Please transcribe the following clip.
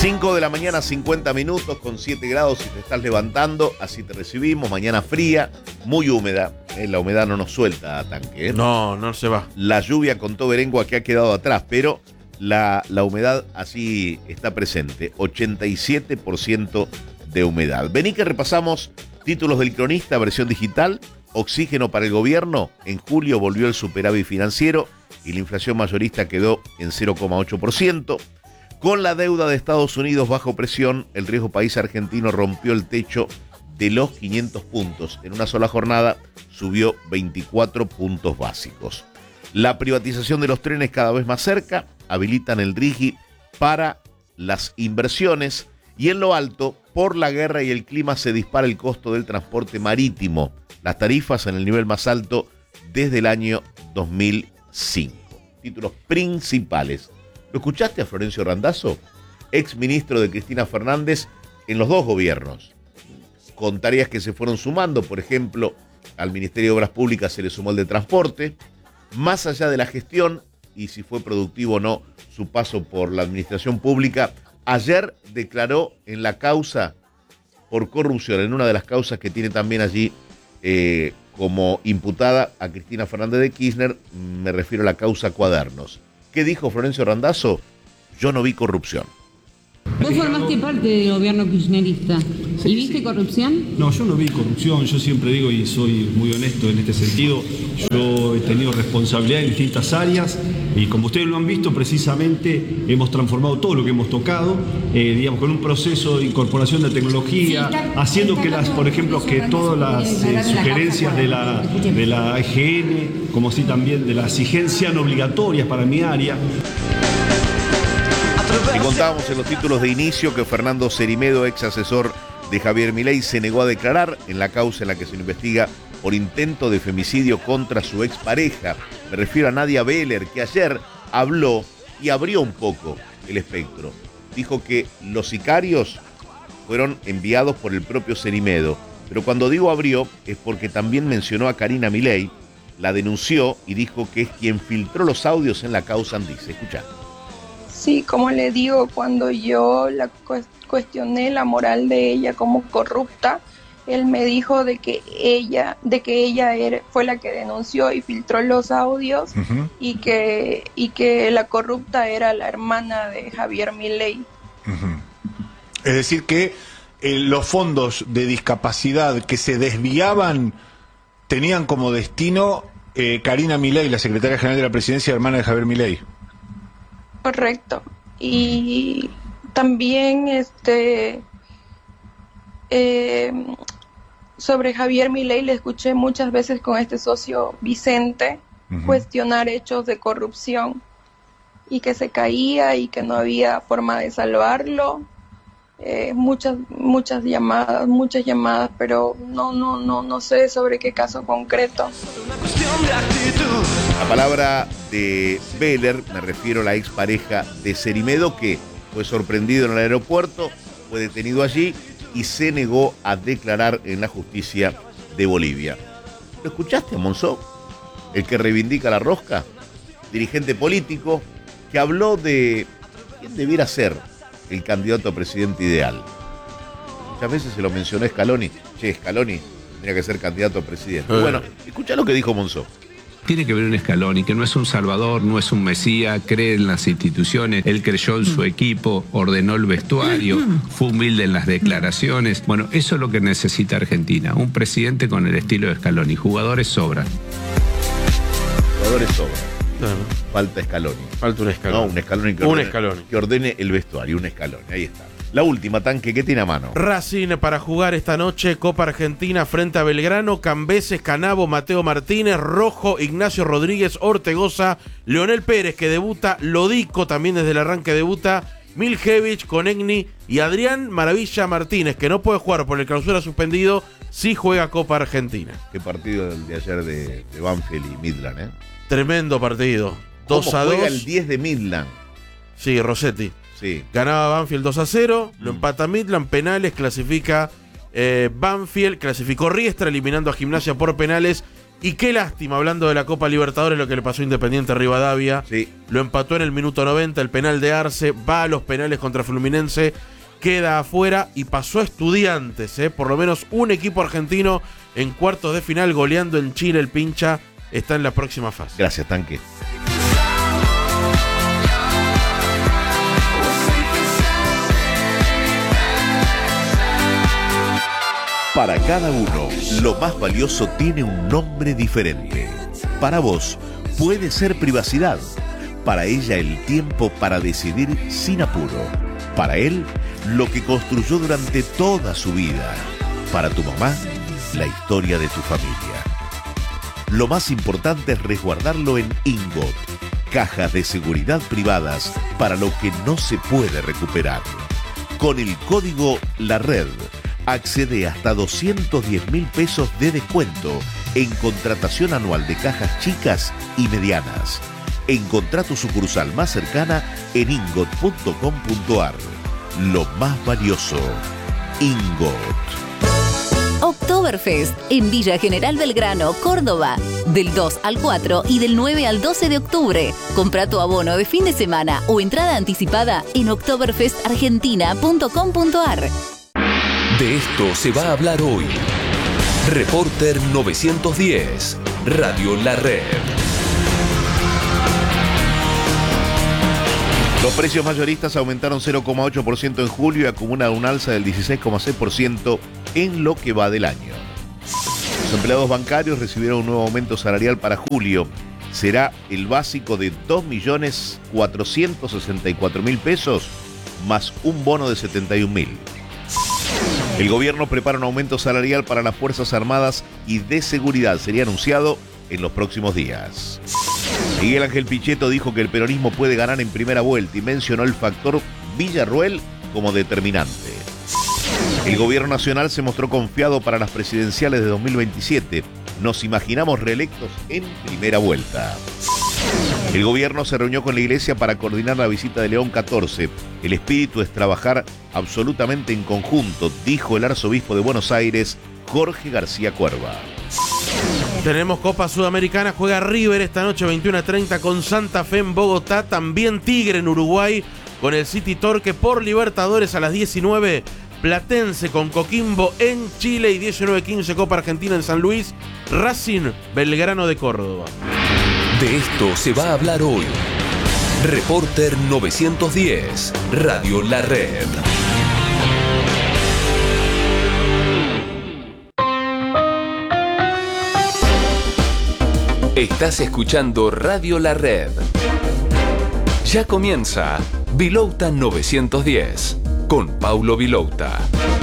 5 de la mañana, 50 minutos, con 7 grados si te estás levantando, así te recibimos. Mañana fría, muy húmeda. La humedad no nos suelta, Tanque. No se va. La lluvia con todo Berengo que ha quedado atrás, pero la humedad así está presente. 87% de humedad. Vení que repasamos títulos del Cronista, versión digital. Oxígeno para el gobierno. En julio volvió el superávit financiero y la inflación mayorista quedó en 0,8%. Con la deuda de Estados Unidos bajo presión, el riesgo país argentino rompió el techo de los 500 puntos. En una sola jornada subió 24 puntos básicos. La privatización de los trenes cada vez más cerca, habilitan el RIGI para las inversiones. Y en lo alto, por la guerra y el clima, se dispara el costo del transporte marítimo. Las tarifas en el nivel más alto desde el año 2005. Títulos principales. ¿Lo escuchaste a Florencio Randazzo, ex ministro de Cristina Fernández en los dos gobiernos? Con tareas que se fueron sumando, por ejemplo, al Ministerio de Obras Públicas se le sumó el de Transporte. Más allá de la gestión y si fue productivo o no su paso por la administración pública, ayer declaró en la causa por corrupción, en una de las causas que tiene también allí como imputada a Cristina Fernández de Kirchner, me refiero a la causa Cuadernos. ¿Qué dijo Florencio Randazzo? Yo no vi corrupción. Vos formaste parte del gobierno kirchnerista. ¿Y viste corrupción? No, yo no vi corrupción. Yo siempre digo, y soy muy honesto en este sentido, yo he tenido responsabilidad en distintas áreas y como ustedes lo han visto, precisamente hemos transformado todo lo que hemos tocado, digamos, con un proceso de incorporación de tecnología, haciendo que por ejemplo, que todas las sugerencias de la EGN, como así también de la exigencia, sean obligatorias para mi área. Y contábamos en los títulos de inicio que Fernando Cerimedo, ex asesor de Javier Milei, se negó a declarar en la causa en la que se lo investiga por intento de femicidio contra su expareja. Me refiero a Nadia Beller, que ayer habló y abrió un poco el espectro. Dijo que los sicarios fueron enviados por el propio Cerimedo. Pero cuando digo abrió es porque también mencionó a Karina Milei, la denunció y dijo que es quien filtró los audios en la causa Andice. Escuchá. Sí, como le digo, cuando yo la cuestioné la moral de ella como corrupta, él me dijo de que ella fue la que denunció y filtró los audios. Uh-huh. y que la corrupta era la hermana de Javier Milei. Uh-huh. Es decir que los fondos de discapacidad que se desviaban tenían como destino Karina Milei, la secretaria general de la presidencia, hermana de Javier Milei. Correcto. Y también sobre Javier Milei le escuché muchas veces con este socio Vicente uh-huh. cuestionar hechos de corrupción y que se caía y que no había forma de salvarlo. Muchas llamadas, pero no sé sobre qué caso concreto. La palabra de Beller, me refiero a la expareja de Cerimedo, que fue sorprendido en el aeropuerto, fue detenido allí y se negó a declarar en la justicia de Bolivia. ¿Lo escuchaste a Monzó? El que reivindica la rosca, dirigente político, que habló de quién debiera ser el candidato a presidente ideal. Muchas veces se lo mencionó Scaloni. Scaloni tendría que ser candidato a presidente. Bueno, escucha lo que dijo Monzó. Tiene que ver un Scaloni, que no es un salvador, no es un mesías, cree en las instituciones, él creyó en su equipo, ordenó el vestuario, fue humilde en las declaraciones. Bueno, eso es lo que necesita Argentina, un presidente con el estilo de Scaloni. Jugadores sobran. Jugadores sobran. Claro. Falta Scaloni. Falta un Scaloni. No, un Scaloni que ordene el vestuario, un Scaloni. Ahí está. La última, Tanque, ¿qué tiene a mano? Racing para jugar esta noche Copa Argentina frente a Belgrano, Cambeses, Canavo, Mateo Martínez, Rojo, Ignacio Rodríguez, Ortegoza, Leonel Pérez que debuta, Lodico también desde el arranque debuta, Miljevich, Konechny y Adrián Maravilla Martínez, que no puede jugar por el clausura suspendido, sí juega Copa Argentina. Qué partido el de ayer de Banfield y Midland, ¿eh? Tremendo partido. 2-2. Juega el 10 de Midland. Sí, Rossetti. Sí. Ganaba Banfield 2-0, lo empata Midland, penales, clasifica Banfield, clasificó Riestra eliminando a Gimnasia por penales Y qué lástima, hablando de la Copa Libertadores, lo que le pasó a Independiente Rivadavia. Sí. Lo empató en el minuto 90, el penal de Arce, va a los penales contra Fluminense, queda afuera y pasó a Estudiantes, por lo menos un equipo argentino en cuartos de final goleando en Chile. El Pincha está en la próxima fase. Gracias, Tanque. Para cada uno, lo más valioso tiene un nombre diferente. Para vos, puede ser privacidad. Para ella, el tiempo para decidir sin apuro. Para él, lo que construyó durante toda su vida. Para tu mamá, la historia de tu familia. Lo más importante es resguardarlo en Ingot, cajas de seguridad privadas para lo que no se puede recuperar. Con el código La Red, accede hasta 210.000 pesos de descuento en contratación anual de cajas chicas y medianas. Encontrá tu sucursal más cercana en ingot.com.ar. Lo más valioso, Ingot. Oktoberfest en Villa General Belgrano, Córdoba. Del 2 al 4 y del 9 al 12 de octubre. Compra tu abono de fin de semana o entrada anticipada en oktoberfestargentina.com.ar. De esto se va a hablar hoy. Reporter 910, Radio La Red. Los precios mayoristas aumentaron 0,8% en julio y acumulan un alza del 16,6% en lo que va del año. Los empleados bancarios recibieron un nuevo aumento salarial para julio. Será el básico de 2.464.000 pesos más un bono de 71.000. El gobierno prepara un aumento salarial para las Fuerzas Armadas y de Seguridad. Sería anunciado en los próximos días. Miguel Ángel Pichetto dijo que el peronismo puede ganar en primera vuelta y mencionó el factor Villarruel como determinante. El gobierno nacional se mostró confiado para las presidenciales de 2027. Nos imaginamos reelectos en primera vuelta. El gobierno se reunió con la iglesia para coordinar la visita de León XIV. El espíritu es trabajar absolutamente en conjunto, dijo el arzobispo de Buenos Aires, Jorge García Cuerva. Tenemos Copa Sudamericana, juega River esta noche 21:30 con Santa Fe en Bogotá, también Tigre en Uruguay con el City Torque. Por Libertadores a las 19, Platense con Coquimbo en Chile y 19:15 Copa Argentina en San Luis, Racing Belgrano de Córdoba. De esto se va a hablar hoy. Reporter 910, Radio La Red. Estás escuchando Radio La Red. Ya comienza Vilouta 910 con Paulo Vilouta.